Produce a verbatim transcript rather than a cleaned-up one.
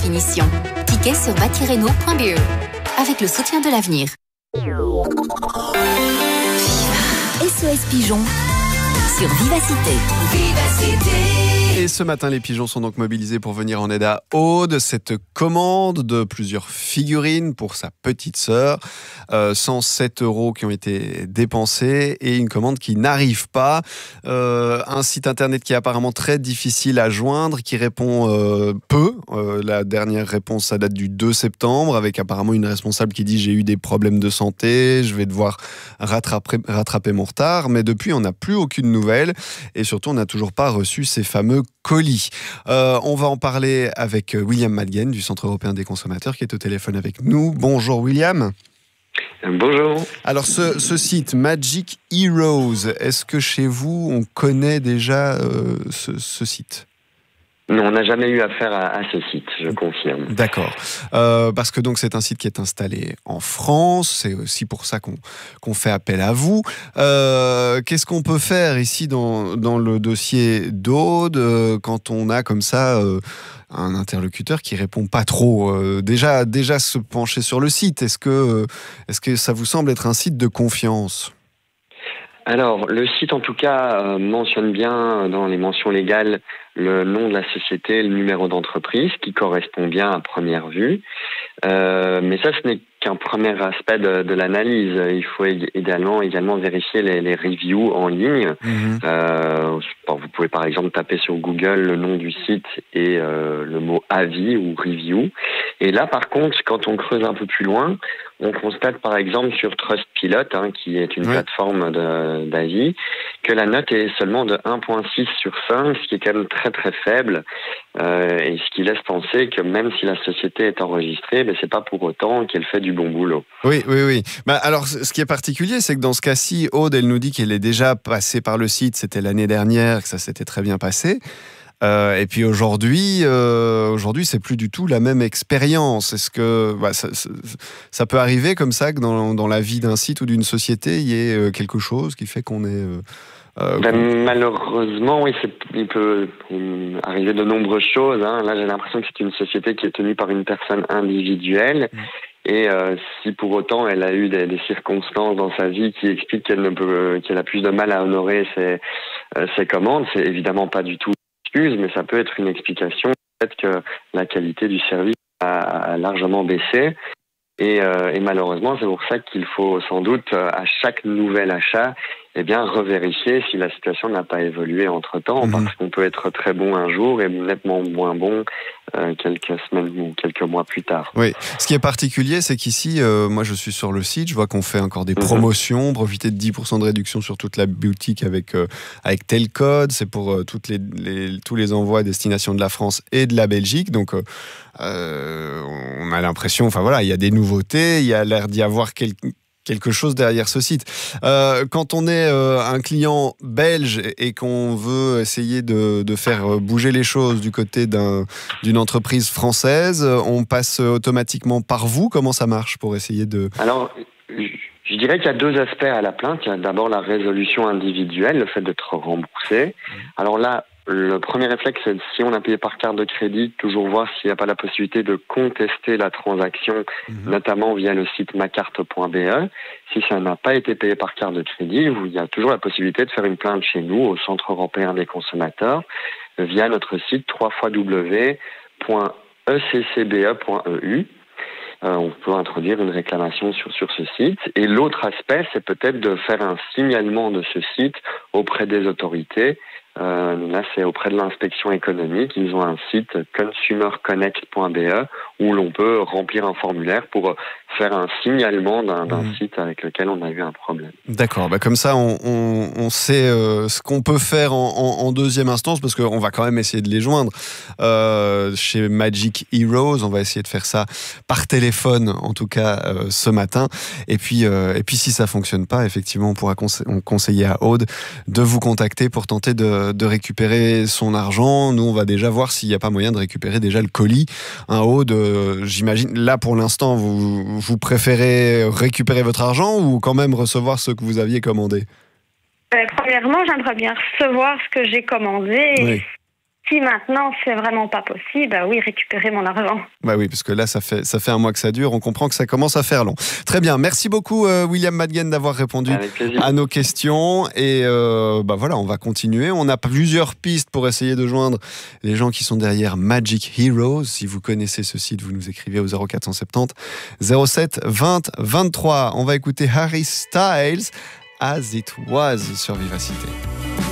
finition. Tickets sur bâti-rénault point b e. Avec le soutien de l'avenir. S O S Pigeon sur Vivacité. Vivacité. Et ce matin, les pigeons sont donc mobilisés pour venir en aide à Aude. Cette commande de plusieurs figurines pour sa petite sœur. Euh, cent sept euros qui ont été dépensés et une commande qui n'arrive pas. Euh, un site internet qui est apparemment très difficile à joindre, qui répond euh, peu. Euh, la dernière réponse, ça date du deux septembre, avec apparemment une responsable qui dit « J'ai eu des problèmes de santé, je vais devoir rattraper, rattraper mon retard ». Mais depuis, on n'a plus aucune nouvelle. Et surtout, on n'a toujours pas reçu ces fameux colis. Euh, on va en parler avec William Madgen du Centre européen des consommateurs qui est au téléphone avec nous. Bonjour William. Bonjour. Alors ce, ce site Magic Heroes, est-ce que chez vous on connaît déjà euh, ce, ce site ? Non, on n'a jamais eu affaire à, à ce site, je confirme. D'accord. Euh, parce que donc c'est un site qui est installé en France, c'est aussi pour ça qu'on, qu'on fait appel à vous. Euh, qu'est-ce qu'on peut faire ici dans, dans le dossier d'Aude euh, quand on a comme ça euh, un interlocuteur qui répond pas trop euh, déjà, déjà se pencher sur le site, est-ce que, euh, est-ce que ça vous semble être un site de confiance ? Alors, le site, en tout cas, euh, mentionne bien dans les mentions légales le nom de la société, le numéro d'entreprise, qui correspond bien à première vue. Euh, mais ça, ce n'est qu'un premier aspect de, de l'analyse. Il faut également, également vérifier les, les reviews en ligne. Mmh. Euh, vous pouvez par exemple taper sur Google le nom du site et euh, le mot avis ou review. Et là, par contre, quand on creuse un peu plus loin, on constate par exemple sur Trustpilot, hein, qui est une oui. plateforme de, d'avis, que la note est seulement de un virgule six sur cinq, ce qui est quand même très très faible, euh, et ce qui laisse penser que même si la société est enregistrée, ben, c'est pas pour autant qu'elle fait du bon boulot. Oui, oui, oui. Bah, alors, ce qui est particulier, c'est que dans ce cas-ci, Aude, elle nous dit qu'elle est déjà passée par le site, c'était l'année dernière, que ça s'était très bien passé. Euh, et puis aujourd'hui, euh, aujourd'hui, c'est plus du tout la même expérience. Est-ce que bah, ça, ça, ça peut arriver comme ça que dans, dans la vie d'un site ou d'une société, il y ait quelque chose qui fait qu'on est... Euh, euh, ben, qu'on... Malheureusement, oui, c'est, il peut arriver de nombreuses choses. Hein. Là, j'ai l'impression que c'est une société qui est tenue par une personne individuelle. Mmh. Et euh, si pour autant elle a eu des, des circonstances dans sa vie qui expliquent qu'elle ne peut, qu'elle a plus de mal à honorer ses, euh, ses commandes, c'est évidemment pas du tout mais ça peut être une explication du fait que la qualité du service a largement baissé. Et, euh, et malheureusement, c'est pour ça qu'il faut sans doute, à chaque nouvel achat, eh bien, revérifier si la situation n'a pas évolué entre-temps, mmh. parce qu'on peut être très bon un jour et nettement moins bon euh, quelques semaines ou quelques mois plus tard. Oui, ce qui est particulier, c'est qu'ici, euh, moi je suis sur le site, je vois qu'on fait encore des promotions, mmh. profiter de dix pour cent de réduction sur toute la boutique avec, euh, avec tel code, c'est pour euh, toutes les, les, tous les envois à destination de la France et de la Belgique, donc euh, euh, on a l'impression, enfin voilà, il y a des nouveautés, il y a l'air d'y avoir quelques... quelque chose derrière ce site. Euh, quand on est euh, un client belge et qu'on veut essayer de, de faire bouger les choses du côté d'un, d'une entreprise française, on passe automatiquement par vous. Comment ça marche pour essayer de... Alors, je dirais qu'il y a deux aspects à la plainte. Il y a d'abord la résolution individuelle, le fait d'être remboursé. Alors là, le premier réflexe, c'est si on a payé par carte de crédit, toujours voir s'il n'y a pas la possibilité de contester la transaction, mmh. notamment via le site ma carte point b e. Si ça n'a pas été payé par carte de crédit, il y a toujours la possibilité de faire une plainte chez nous, au Centre européen des consommateurs, via notre site w w w point e c c b e point e u. Euh, on peut introduire une réclamation sur, sur ce site. Et l'autre aspect, c'est peut-être de faire un signalement de ce site auprès des autorités. Euh, là, c'est auprès de l'inspection économique. Ils ont un site consumer connect point b e où l'on peut remplir un formulaire pour faire un signalement d'un, d'un mmh. site avec lequel on a eu un problème. D'accord, bah comme ça on, on, on sait euh, ce qu'on peut faire en, en, en deuxième instance, parce qu'on va quand même essayer de les joindre. Euh, chez Magic Heroes, on va essayer de faire ça par téléphone, en tout cas euh, ce matin. Et puis, euh, et puis si ça fonctionne pas, effectivement, on pourra conse- on conseiller à Aude de vous contacter pour tenter de, de récupérer son argent. Nous, on va déjà voir s'il n'y a pas moyen de récupérer déjà le colis. Un Aude, euh, j'imagine, là pour l'instant, vous Vous préférez récupérer votre argent ou quand même recevoir ce que vous aviez commandé ? euh, Premièrement, j'aimerais bien recevoir ce que j'ai commandé. Oui. Si maintenant c'est vraiment pas possible, bah oui, récupérer mon argent. Bah oui, parce que là, ça fait, ça fait un mois que ça dure. On comprend que ça commence à faire long. Très bien. Merci beaucoup, euh, William Madgen, d'avoir répondu à nos questions. Et euh, bah voilà, on va continuer. On a plusieurs pistes pour essayer de joindre les gens qui sont derrière Magic Heroes. Si vous connaissez ce site, vous nous écrivez au zéro quatre cent soixante-dix zéro sept vingt vingt-trois. On va écouter Harry Styles, As It Was sur Vivacité.